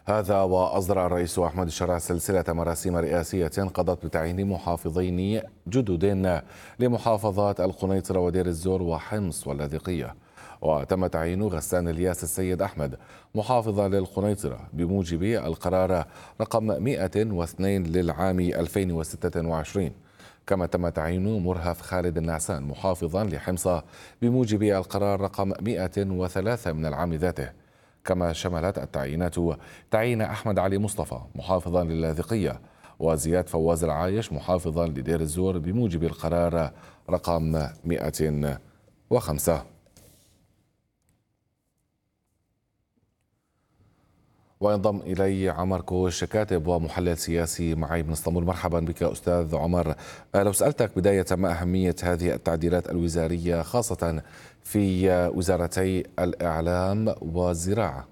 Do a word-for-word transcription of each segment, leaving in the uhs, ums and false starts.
هذا وأصدر الرئيس أحمد الشرع سلسلة مراسيم رئاسية قضت بتعيين محافظين جدد لمحافظات القنيطرة ودير الزور وحمص واللاذقية. وتم تعيين غسان الياس السيد أحمد محافظا للقنيطرة بموجب القرار رقم مئة واثنين للعام ألفين وستة وعشرين. كما تم تعيين مرهف خالد النعسان محافظا لحمص بموجب القرار رقم مئة وثلاثة من العام ذاته. كما شملت التعيينات تعيين أحمد علي مصطفى محافظا لللاذقية وزياد فواز العايش محافظا لدير الزور بموجب القرار رقم مئة وخمسة. وينضم إلي عمر كوش كاتب ومحلل سياسي معي من اسطنبول. مرحبا بك أستاذ عمر. لو سألتك بداية ما أهمية هذه التعديلات الوزارية خاصة في وزارتي الإعلام والزراعة؟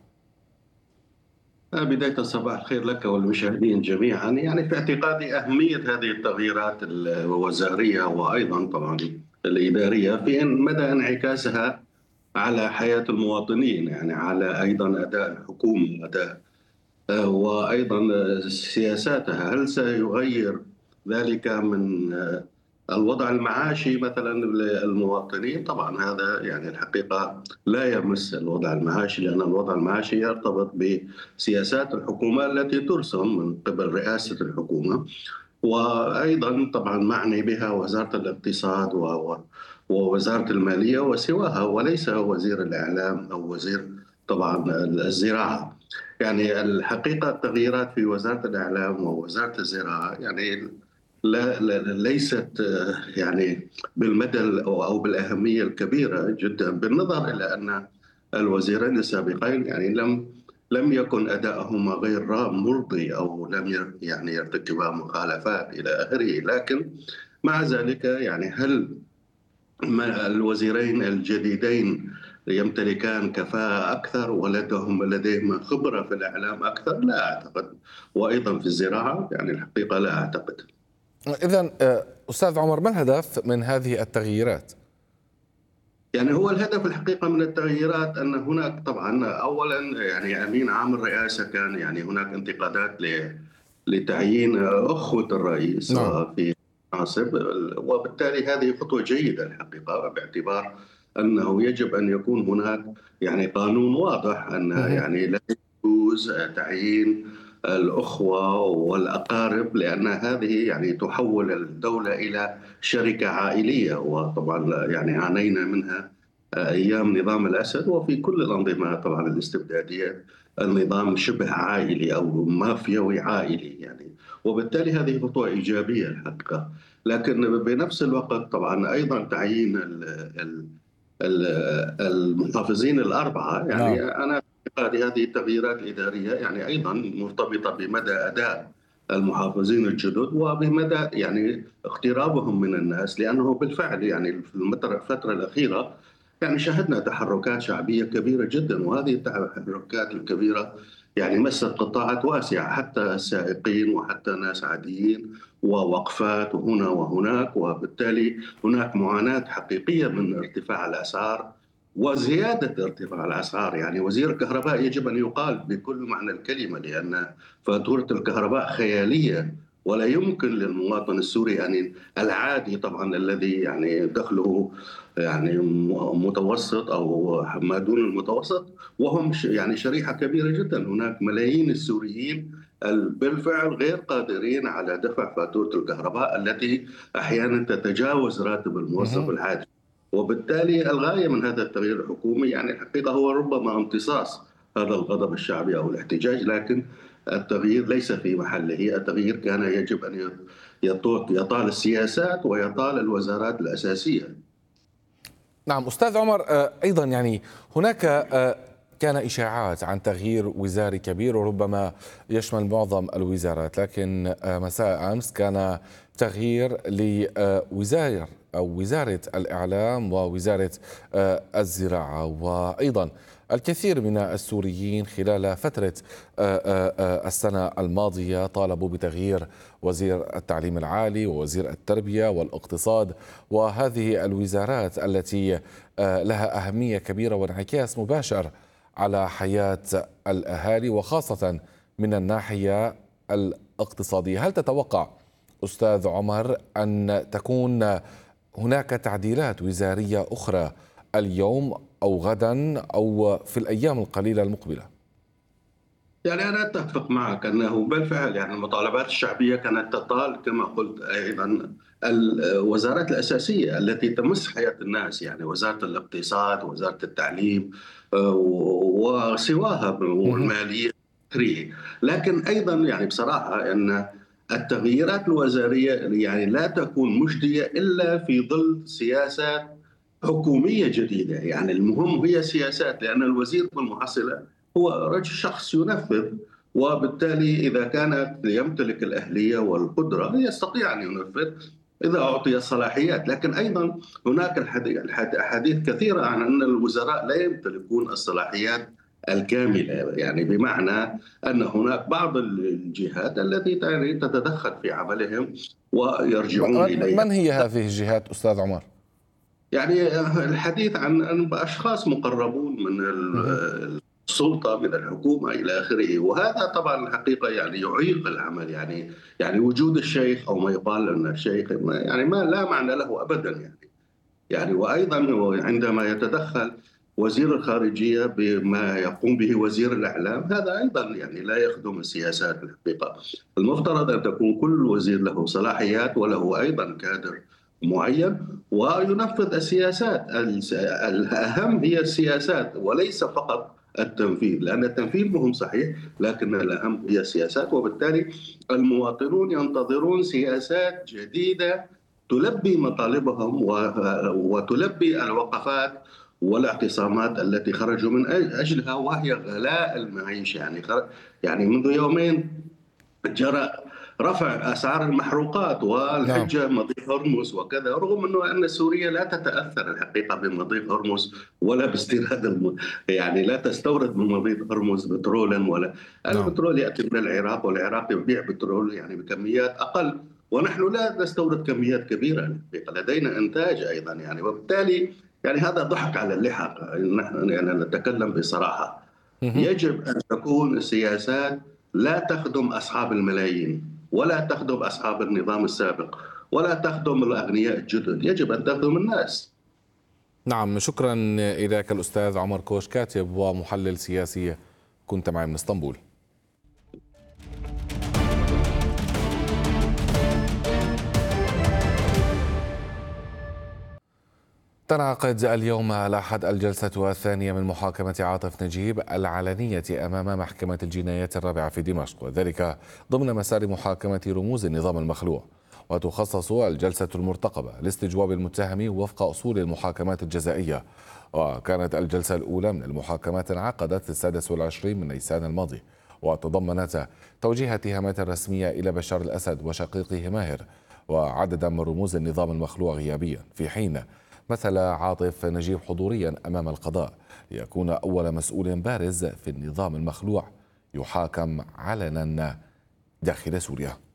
بداية صباح الخير لك والمشاهدين جميعا. يعني في اعتقادي أهمية هذه التغييرات الوزارية وأيضا طبعا الإدارية في مدى انعكاسها على حياة المواطنين، يعني على أيضا أداء الحكومة، أداء وأيضا سياساتها. هل سيغير ذلك من الوضع المعاشي مثلا للمواطنين؟ طبعا هذا يعني الحقيقة لا يمس الوضع المعاشي، لأن الوضع المعاشي يرتبط بسياسات الحكومة التي ترسم من قبل رئاسة الحكومة، وأيضا طبعا معني بها وزارة الاقتصاد ووزارة المالية وسواها، وليس وزير الإعلام أو وزير طبعا الزراعة. يعني الحقيقة التغييرات في وزارة الإعلام ووزارة الزراعة يعني لا, لا ليست يعني بالمدى أو بالأهمية الكبيرة جدا، بالنظر إلى أن الوزيرين السابقين يعني لم لم يكن أداءهما غير مرضي أو لم يعني يرتكبا مخالفات إلى آخره. لكن مع ذلك يعني هل الوزيرين الجديدين يمتلكان كفاءة أكثر ولديهم لديهم خبرة في الإعلام أكثر؟ لا أعتقد. وأيضا في الزراعة يعني الحقيقة لا أعتقد. إذن أستاذ عمر، ما الهدف من هذه التغييرات؟ يعني هو الهدف الحقيقة من التغييرات أن هناك طبعا أولا يعني أمين عام الرئاسة كان يعني هناك انتقادات لتعيين أخوة الرئيس نعم. في مناصب، وبالتالي هذه خطوة جيدة الحقيقة، باعتبار أنه يجب أن يكون هناك يعني قانون واضح أن يعني لا يجوز تعيين الأخوة والأقارب، لأن هذه يعني تحول الدولة إلى شركة عائلية، وطبعا يعني عانينا منها أيام نظام الأسد وفي كل الأنظمة طبعا الاستبدادية، النظام شبه عائلي أو مافيوي عائلي يعني. وبالتالي هذه خطوة إيجابية الحقيقة. لكن بنفس الوقت طبعا أيضا تعيين المحافظين الأربعة، يعني نعم. أنا اعتقادي هذه التغييرات الإدارية يعني أيضا مرتبطة بمدى أداء المحافظين الجدد وبمدى يعني اقترابهم من الناس، لأنه بالفعل يعني في الفترة الأخيرة يعني شهدنا تحركات شعبية كبيرة جدا، وهذه التحركات الكبيرة يعني مست قطاعات واسعة، حتى السائقين وحتى ناس عاديين، ووقفات هنا وهناك. وبالتالي هناك معاناة حقيقية من ارتفاع الأسعار وزيادة ارتفاع الأسعار. يعني وزير الكهرباء يجب أن يقال بكل معنى الكلمة، لأن فاتورة الكهرباء خيالية، ولا يمكن للمواطن السوري أن العادي طبعا الذي يعني دخله يعني متوسط أو ما دون المتوسط، وهم يعني شريحة كبيرة جدا. هناك ملايين السوريين بالفعل غير قادرين على دفع فاتورة الكهرباء التي أحيانا تتجاوز راتب الموظف العادي. وبالتالي الغاية من هذا التغيير الحكومي يعني الحقيقة هو ربما امتصاص هذا الغضب الشعبي أو الاحتجاج، لكن التغيير ليس في محله. التغيير كان يجب أن يطال السياسات ويطال الوزارات الأساسية. نعم أستاذ عمر، أيضا يعني هناك كان إشاعات عن تغيير وزاري كبير وربما يشمل معظم الوزارات، لكن مساء أمس كان تغيير لوزارة أو وزارة الإعلام ووزارة الزراعة. وأيضا الكثير من السوريين خلال فترة السنة الماضية طالبوا بتغيير وزير التعليم العالي ووزير التربية والاقتصاد، وهذه الوزارات التي لها أهمية كبيرة وانعكاس مباشر على حياة الأهالي وخاصة من الناحية الاقتصادية. هل تتوقع أستاذ عمر أن تكون هناك تعديلات وزارية أخرى اليوم أو غدا أو في الأيام القليلة المقبلة؟ يعني أنا أتفق معك أنه بالفعل يعني المطالبات الشعبية كانت تطال كما قلت أيضا الوزارات الأساسية التي تمس حياة الناس، يعني وزارة الاقتصاد، وزارة التعليم وسواها والمالية. لكن أيضا يعني بصراحة أن التغييرات الوزارية يعني لا تكون مجدية إلا في ظل سياسات حكومية جديدة. يعني المهم هي سياسات، لأن الوزير بالمحصلة هو رجل شخص ينفذ، وبالتالي إذا كانت يمتلك الأهلية والقدرة يستطيع أن ينفذ إذا أعطي الصلاحيات. لكن أيضا هناك الحديث كثيرا عن أن الوزراء لا يمتلكون الصلاحيات الكاملة، يعني بمعنى أن هناك بعض الجهات التي تتدخل في عملهم ويرجعون إليها. من هي هذه الجهات أستاذ عمر؟ يعني الحديث عن أشخاص مقربون من السلطة، من الحكومة إلى آخره، وهذا طبعا الحقيقة يعني يعيق العمل. يعني يعني وجود الشيخ أو ما يقال أن الشيخ يعني ما لا معنى له أبدا. يعني يعني وأيضا عندما يتدخل وزير الخارجية بما يقوم به وزير الإعلام، هذا أيضا يعني لا يخدم السياسات الحقيقة. المفترض أن تكون كل وزير له صلاحيات وله أيضا كادر معين وينفذ السياسات. الأهم هي السياسات وليس فقط التنفيذ، لأن التنفيذ مهم صحيح، لكن الأهم هي السياسات. وبالتالي المواطنون ينتظرون سياسات جديدة تلبي مطالبهم وتلبي الوقفات والاعتصامات التي خرجوا من أجلها، وهي غلاء المعيشة. يعني يعني منذ يومين جرى رفع أسعار المحروقات والحجة مضيق هرمز وكذا، رغم أنه أن سوريا لا تتأثر الحقيقة بمضيق هرمز ولا باستيراد الم... يعني لا تستورد من مضيق هرمز بترولا، ولا البترول يأتي من العراق، والعراق يبيع بترول يعني بكميات أقل، ونحن لا نستورد كميات كبيرة الحقيقة، لدينا إنتاج أيضا. يعني وبالتالي يعني هذا ضحك على اللحى. نحن يعني نتكلم بصراحة، يجب أن تكون السياسات لا تخدم أصحاب الملايين، ولا تخدم أصحاب النظام السابق، ولا تخدم الأغنياء الجدد، يجب أن تخدم الناس. نعم، شكرا إليك الأستاذ عمر كوش، كاتب ومحلل سياسي، كنت معي من اسطنبول. تنعقد اليوم الأحد الجلسة الثانية من محاكمة عاطف نجيب العلنية أمام محكمة الجنايات الرابعة في دمشق، وذلك ضمن مسار محاكمة رموز النظام المخلوع. وتخصص الجلسة المرتقبة لاستجواب المتهم وفق أصول المحاكمات الجزائية. وكانت الجلسة الأولى من المحاكمات انعقدت في السادس والعشرين من نيسان الماضي، وتضمنت توجيه اتهامات رسمية إلى بشار الأسد وشقيقه ماهر وعددا من رموز النظام المخلوع غيابيا، في حين مثل عاطف نجيب حضوريا أمام القضاء ليكون أول مسؤول بارز في النظام المخلوع يحاكم علنا داخل سوريا.